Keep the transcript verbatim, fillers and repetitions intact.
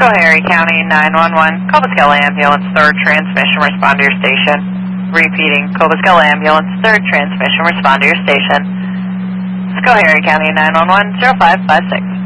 Schoharie County nine one one, Cobleskill Ambulance, third transmission, respond to your station. Repeating, Cobleskill Ambulance, third transmission, respond to your station. Schoharie County nine one one, zero five five six.